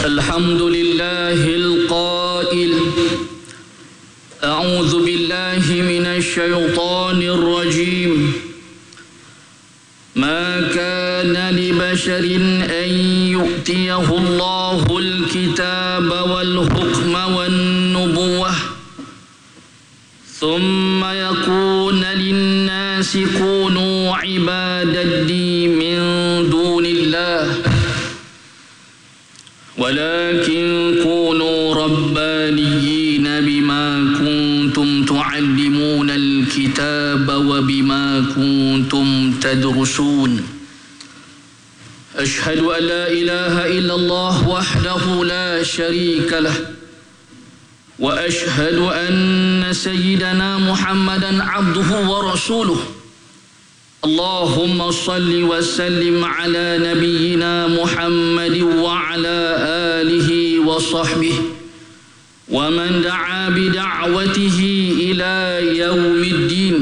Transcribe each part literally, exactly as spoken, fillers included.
الحمد لله القائل أعوذ بالله من الشيطان الرجيم ما كان لبشر أن يؤتيه الله الكتاب والحكم والنبوة ثم يكون للناس كونوا عبادا لي من دون الله ولكن كونوا ربانيين بما كنتم تعلمون الكتاب وبما كنتم تدرسون أشهد أن لا إله إلا الله وحده لا شريك له وأشهد أن سيدنا محمدا عبده ورسوله اللهم صل وسلم على نبينا محمد وعلى آله وصحبه ومن دعا بدعوته إلى يوم الدين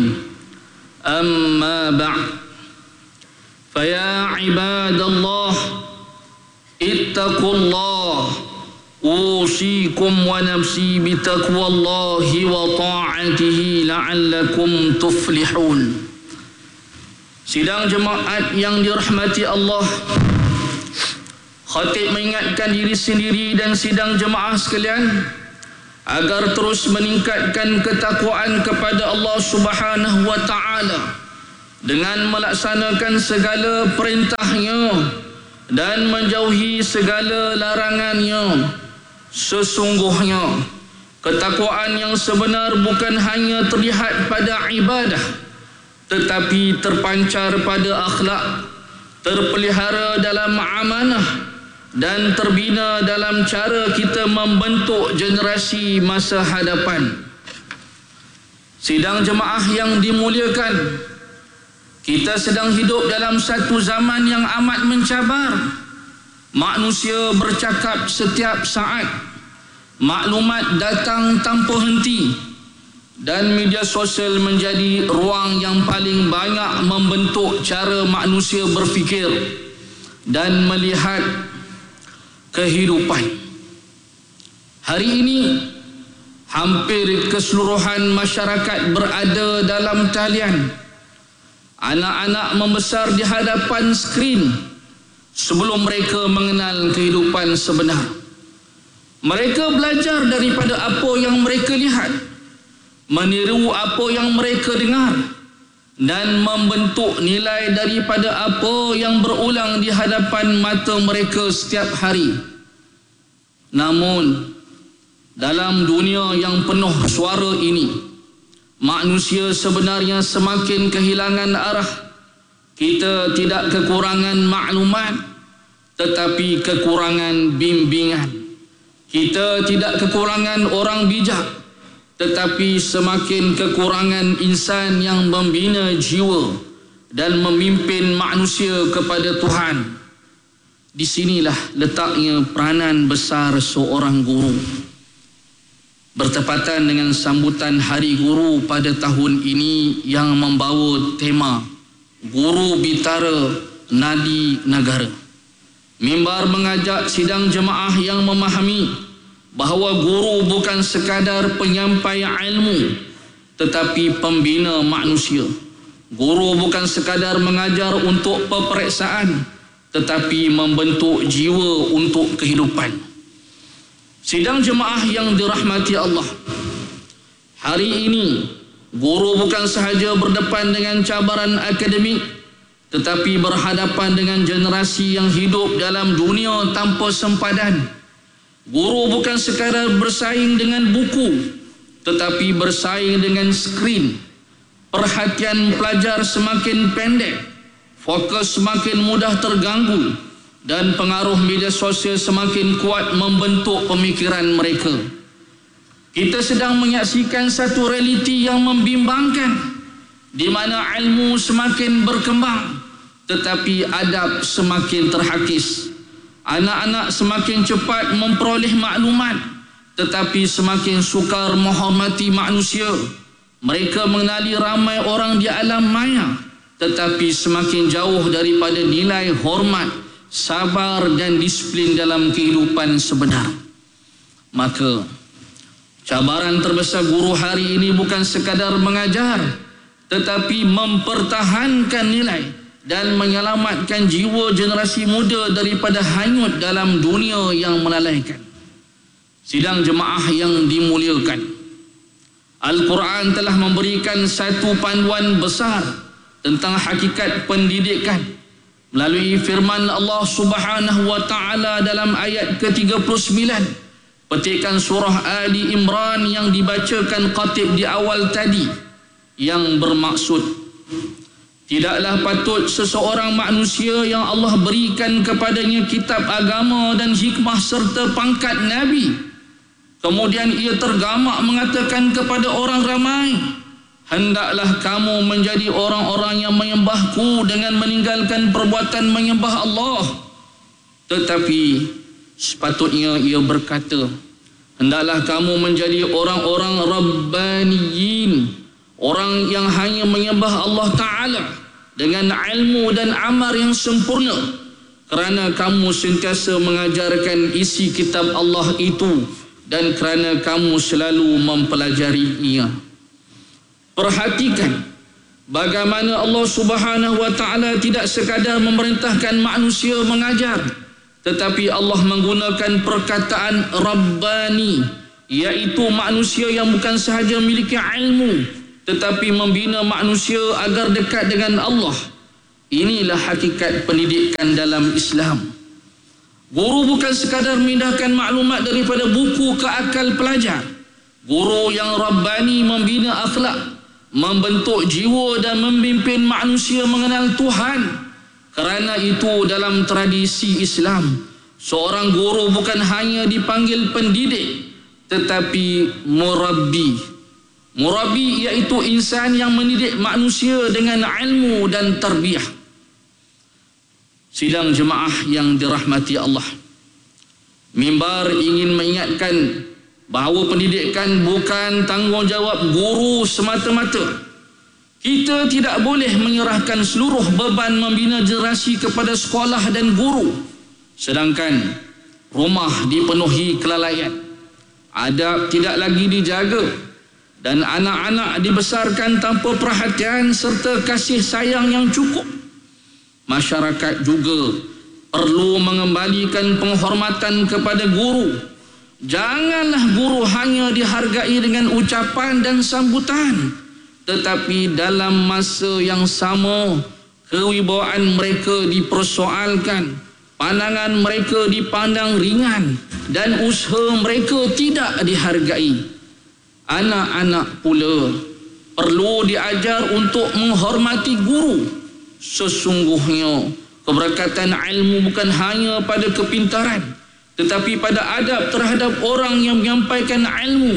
أما بعد فيا عباد الله اتقوا الله أوصيكم ونفسي بتقوى الله وطاعته لعلكم تفلحون. Sidang jemaat yang dirahmati Allah, khatib mengingatkan diri sendiri dan sidang jemaah sekalian agar terus meningkatkan ketakwaan kepada Allah Subhanahu wa taala dengan melaksanakan segala perintahnya dan menjauhi segala larangannya. Sesungguhnya ketakwaan yang sebenar bukan hanya terlihat pada ibadah, tetapi terpancar pada akhlak, terpelihara dalam amanah dan terbina dalam cara kita membentuk generasi masa hadapan. Sidang jemaah yang dimuliakan, kita sedang hidup dalam satu zaman yang amat mencabar. Manusia bercakap setiap saat, maklumat datang tanpa henti, dan media sosial menjadi ruang yang paling banyak membentuk cara manusia berfikir dan melihat kehidupan. Hari ini hampir keseluruhan masyarakat berada dalam talian. Anak-anak membesar di hadapan skrin sebelum mereka mengenal kehidupan sebenar. Mereka belajar daripada apa yang mereka lihat, meniru apa yang mereka dengar, dan membentuk nilai daripada apa yang berulang di hadapan mata mereka setiap hari. Namun dalam dunia yang penuh suara ini, manusia sebenarnya semakin kehilangan arah. Kita tidak kekurangan maklumat, tetapi kekurangan bimbingan. Kita tidak kekurangan orang bijak, tetapi semakin kekurangan insan yang membina jiwa dan memimpin manusia kepada Tuhan. Di sinilah letaknya peranan besar seorang guru. Bertepatan dengan sambutan Hari Guru pada tahun ini yang membawa tema Guru Bitara Nadi Negara, mimbar mengajak sidang jemaah yang memahami bahawa guru bukan sekadar penyampai ilmu, tetapi pembina manusia. Guru bukan sekadar mengajar untuk peperiksaan, tetapi membentuk jiwa untuk kehidupan. Sidang jemaah yang dirahmati Allah, hari ini guru bukan sahaja berdepan dengan cabaran akademik, tetapi berhadapan dengan generasi yang hidup dalam dunia tanpa sempadan. Guru bukan sekadar bersaing dengan buku, tetapi bersaing dengan skrin. Perhatian pelajar semakin pendek, fokus semakin mudah terganggu, dan pengaruh media sosial semakin kuat membentuk pemikiran mereka. Kita sedang menyaksikan satu realiti yang membimbangkan, di mana ilmu semakin berkembang, tetapi adab semakin terhakis. Anak-anak semakin cepat memperoleh maklumat, tetapi semakin sukar menghormati manusia. Mereka mengenali ramai orang di alam maya, tetapi semakin jauh daripada nilai hormat sabar dan disiplin dalam kehidupan sebenar. Maka cabaran terbesar guru hari ini bukan sekadar mengajar, tetapi mempertahankan nilai dan menyelamatkan jiwa generasi muda daripada hanyut dalam dunia yang melalaikan. Sidang jemaah yang dimuliakan, Al-Quran telah memberikan satu panduan besar tentang hakikat pendidikan melalui firman Allah Subhanahu wa taala dalam ayat ke tiga puluh sembilan petikan surah Ali Imran yang dibacakan khatib di awal tadi, yang bermaksud tidaklah patut seseorang manusia yang Allah berikan kepadanya kitab agama dan hikmah serta pangkat Nabi, kemudian ia tergamak mengatakan kepada orang ramai, hendaklah kamu menjadi orang-orang yang menyembahku dengan meninggalkan perbuatan menyembah Allah. Tetapi sepatutnya ia berkata, hendaklah kamu menjadi orang-orang rabbaniyin, orang yang hanya menyembah Allah Ta'ala dengan ilmu dan amal yang sempurna, kerana kamu sentiasa mengajarkan isi kitab Allah itu dan kerana kamu selalu mempelajarinya. Perhatikan bagaimana Allah Subhanahu wa taala tidak sekadar memerintahkan manusia mengajar, tetapi Allah menggunakan perkataan Rabbani, iaitu manusia yang bukan sahaja memiliki ilmu tetapi membina manusia agar dekat dengan Allah. Inilah hakikat pendidikan dalam Islam. Guru bukan sekadar memindahkan maklumat daripada buku ke akal pelajar. Guru yang Rabbani membina akhlak, membentuk jiwa dan memimpin manusia mengenal Tuhan. Kerana itu dalam tradisi Islam, seorang guru bukan hanya dipanggil pendidik, tetapi murabbi. Murabbi iaitu insan yang mendidik manusia dengan ilmu dan tarbiyah. Sidang jemaah yang dirahmati Allah, mimbar ingin mengingatkan bahawa pendidikan bukan tanggungjawab guru semata-mata. Kita tidak boleh menyerahkan seluruh beban membina generasi kepada sekolah dan guru, sedangkan rumah dipenuhi kelalaian, adab tidak lagi dijaga, dan anak-anak dibesarkan tanpa perhatian serta kasih sayang yang cukup. Masyarakat juga perlu mengembalikan penghormatan kepada guru. Janganlah guru hanya dihargai dengan ucapan dan sambutan, tetapi dalam masa yang sama kewibawaan mereka dipersoalkan, pandangan mereka dipandang ringan, dan usaha mereka tidak dihargai. Anak-anak pula perlu diajar untuk menghormati guru. Sesungguhnya keberkatan ilmu bukan hanya pada kepintaran, tetapi pada adab terhadap orang yang menyampaikan ilmu.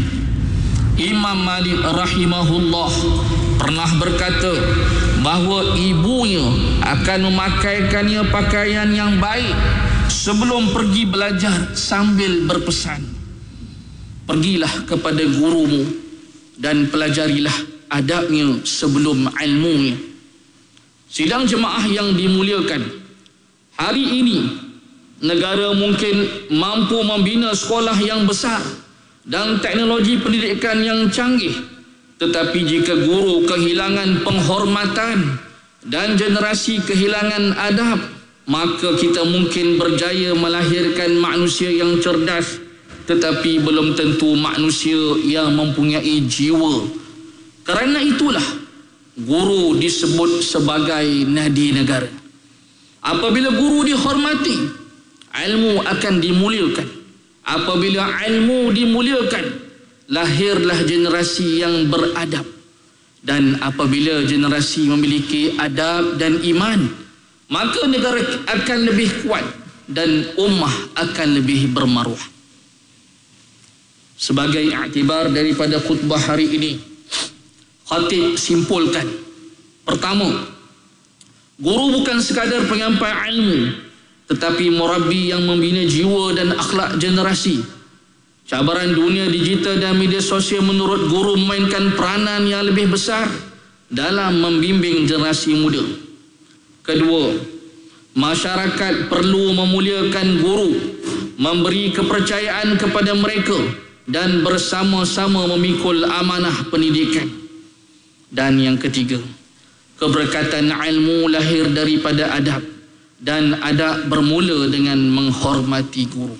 Imam Malik rahimahullah pernah berkata bahawa ibunya akan memakaikannya pakaian yang baik sebelum pergi belajar, sambil berpesan, pergilah kepada gurumu dan pelajarilah adabnya sebelum ilmunya. Sidang jemaah yang dimuliakan, hari ini negara mungkin mampu membina sekolah yang besar dan teknologi pendidikan yang canggih, tetapi jika guru kehilangan penghormatan dan generasi kehilangan adab, maka kita mungkin berjaya melahirkan manusia yang cerdas, tetapi belum tentu manusia yang mempunyai jiwa. Kerana itulah guru disebut sebagai nadi negara. Apabila guru dihormati, ilmu akan dimuliakan. Apabila ilmu dimuliakan, lahirlah generasi yang beradab. Dan apabila generasi memiliki adab dan iman, maka negara akan lebih kuat dan ummah akan lebih bermaruah. Sebagai iktibar daripada khutbah hari ini, khatib simpulkan, pertama, guru bukan sekadar penyampai ilmu, tetapi murabbi yang membina jiwa dan akhlak generasi. Cabaran dunia digital dan media sosial menurut guru memainkan peranan yang lebih besar dalam membimbing generasi muda. Kedua, Masyarakat perlu memuliakan guru, memberi kepercayaan kepada mereka dan bersama-sama memikul amanah pendidikan. Dan yang ketiga, keberkatan ilmu lahir daripada adab, dan adab bermula dengan menghormati guru.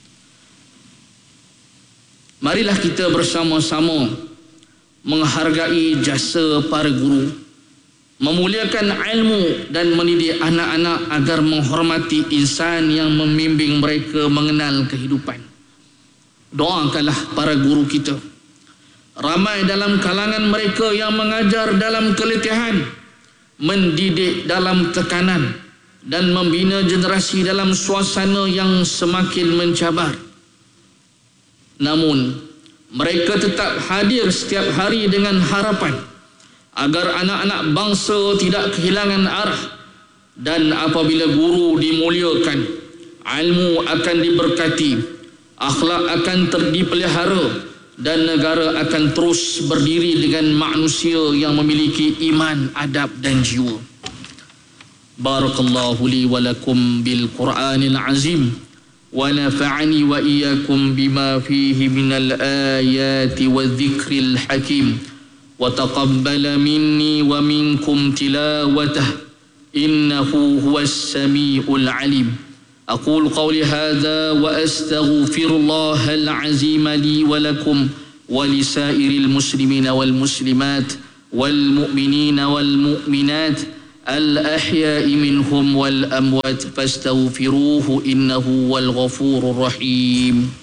Marilah kita bersama-sama menghargai jasa para guru, memuliakan ilmu dan mendidik anak-anak agar menghormati insan yang membimbing mereka mengenal kehidupan. Doakanlah para guru kita. Ramai dalam kalangan mereka yang mengajar dalam keletihan, mendidik dalam tekanan, dan membina generasi dalam suasana yang semakin mencabar. Namun, mereka tetap hadir setiap hari dengan harapan agar anak-anak bangsa tidak kehilangan arah. Dan apabila guru dimuliakan, ilmu akan diberkati, akhlak akan dipelihara, dan negara akan terus berdiri dengan manusia yang memiliki iman, adab dan jiwa. Barakallahu li wa lakum bil Qur'anil azim, wa nafa'ani wa iyyakum bima fihi minal ayati wa dhikril hakim, wa taqabbala minni wa minkum tilawatah, innahu huwas sami'ul alim. أقول قولي هذا وأستغفر الله العظيم لي ولكم ولسائر المسلمين والمسلمات والمؤمنين والمؤمنات الأحياء منهم والأموات فاستغفروه إنه هو الغفور الرحيم.